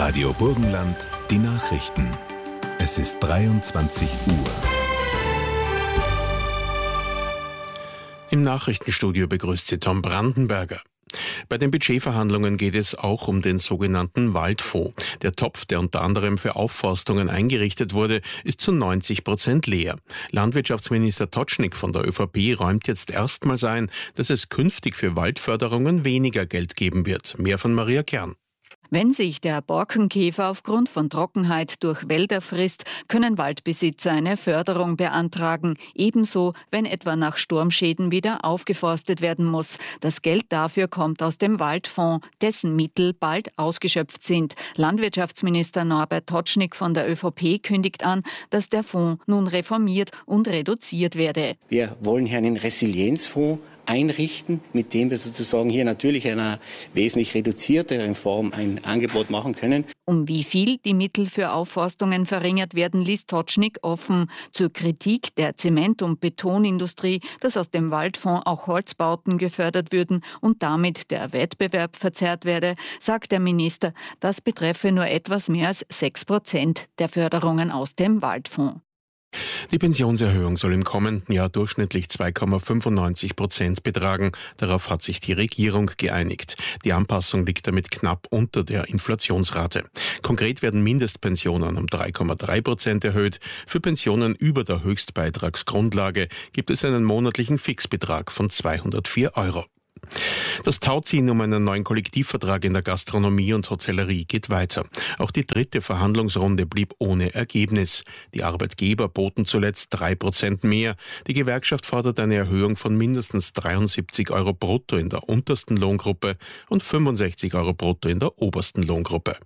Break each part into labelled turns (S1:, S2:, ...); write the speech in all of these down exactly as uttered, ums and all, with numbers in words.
S1: Radio Burgenland, die Nachrichten. Es ist dreiundzwanzig Uhr.
S2: Im Nachrichtenstudio begrüßt Sie Tom Brandenberger. Bei den Budgetverhandlungen geht es auch um den sogenannten Waldfonds. Der Topf, der unter anderem für Aufforstungen eingerichtet wurde, ist zu neunzig Prozent leer. Landwirtschaftsminister Totschnig von der ÖVP räumt jetzt erstmals ein, dass es künftig für Waldförderungen weniger Geld geben wird. Mehr von Maria Kern.
S3: Wenn sich der Borkenkäfer aufgrund von Trockenheit durch Wälder frisst, können Waldbesitzer eine Förderung beantragen. Ebenso, wenn etwa nach Sturmschäden wieder aufgeforstet werden muss. Das Geld dafür kommt aus dem Waldfonds, dessen Mittel bald ausgeschöpft sind. Landwirtschaftsminister Norbert Totschnig von der ÖVP kündigt an, dass der Fonds nun reformiert und reduziert werde.
S4: Wir wollen hier einen Resilienzfonds einrichten, mit dem wir sozusagen hier natürlich in einer wesentlich reduzierteren Form ein Angebot machen können.
S3: Um wie viel die Mittel für Aufforstungen verringert werden, ließ Totschnig offen. Zur Kritik der Zement- und Betonindustrie, dass aus dem Waldfonds auch Holzbauten gefördert würden und damit der Wettbewerb verzerrt werde, sagt der Minister, das betreffe nur etwas mehr als sechs Prozent der Förderungen aus dem Waldfonds.
S2: Die Pensionserhöhung soll im kommenden Jahr durchschnittlich zwei Komma fünfundneunzig Prozent betragen. Darauf hat sich die Regierung geeinigt. Die Anpassung liegt damit knapp unter der Inflationsrate. Konkret werden Mindestpensionen um drei Komma drei Prozent erhöht. Für Pensionen über der Höchstbeitragsgrundlage gibt es einen monatlichen Fixbetrag von zweihundertvier Euro. Das Tauziehen um einen neuen Kollektivvertrag in der Gastronomie und Hotellerie geht weiter. Auch die dritte Verhandlungsrunde blieb ohne Ergebnis. Die Arbeitgeber boten zuletzt drei Prozent mehr. Die Gewerkschaft fordert eine Erhöhung von mindestens dreiundsiebzig Euro brutto in der untersten Lohngruppe und fünfundsechzig Euro brutto in der obersten Lohngruppe.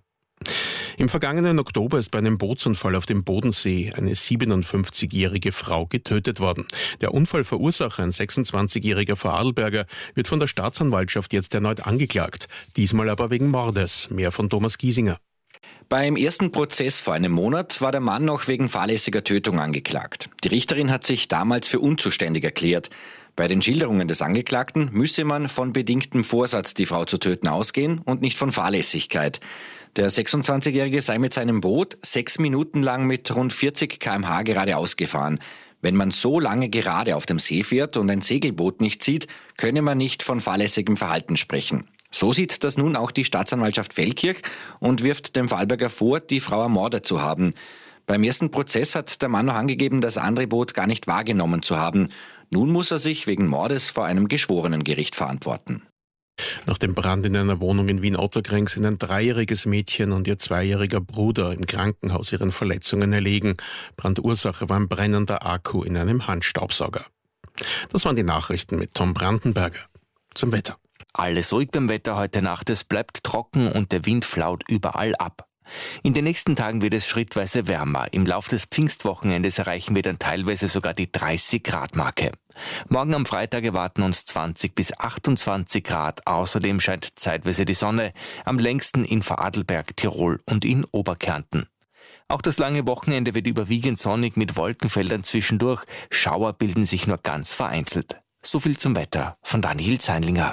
S2: Im vergangenen Oktober ist bei einem Bootsunfall auf dem Bodensee eine siebenundfünfzigjährige Frau getötet worden. Der Unfallverursacher, ein sechsundzwanzigjähriger Vorarlberger, wird von der Staatsanwaltschaft jetzt erneut angeklagt. Diesmal aber wegen Mordes. Mehr von Thomas Giesinger.
S5: Beim ersten Prozess vor einem Monat war der Mann noch wegen fahrlässiger Tötung angeklagt. Die Richterin hat sich damals für unzuständig erklärt. Bei den Schilderungen des Angeklagten müsse man von bedingtem Vorsatz, die Frau zu töten, ausgehen und nicht von Fahrlässigkeit. Der sechsundzwanzigjährige sei mit seinem Boot sechs Minuten lang mit rund vierzig Kilometer pro Stunde geradeaus gefahren. Wenn man so lange gerade auf dem See fährt und ein Segelboot nicht sieht, könne man nicht von fahrlässigem Verhalten sprechen. So sieht das nun auch die Staatsanwaltschaft Feldkirch und wirft dem Vorarlberger vor, die Frau ermordet zu haben. Beim ersten Prozess hat der Mann noch angegeben, das andere Boot gar nicht wahrgenommen zu haben. Nun muss er sich wegen Mordes vor einem Geschworenengericht verantworten.
S2: Nach dem Brand in einer Wohnung in Wien-Otterkring sind ein dreijähriges Mädchen und ihr zweijähriger Bruder im Krankenhaus ihren Verletzungen erlegen. Brandursache war ein brennender Akku in einem Handstaubsauger. Das waren die Nachrichten mit Tom Brandenberger. Zum Wetter.
S6: Alles ruhig beim Wetter heute Nacht. Es bleibt trocken und der Wind flaut überall ab. In den nächsten Tagen wird es schrittweise wärmer. Im Lauf des Pfingstwochenendes erreichen wir dann teilweise sogar die dreißig Grad Marke. Morgen am Freitag erwarten uns zwanzig bis achtundzwanzig Grad. Außerdem scheint zeitweise die Sonne, am längsten in Vorarlberg, Tirol und in Oberkärnten. Auch das lange Wochenende wird überwiegend sonnig mit Wolkenfeldern zwischendurch. Schauer bilden sich nur ganz vereinzelt. So viel zum Wetter von Daniel Zeinlinger.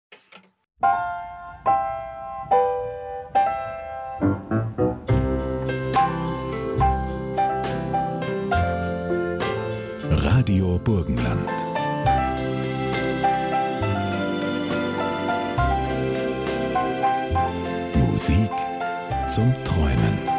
S1: Radio Burgenland. Musik zum Träumen.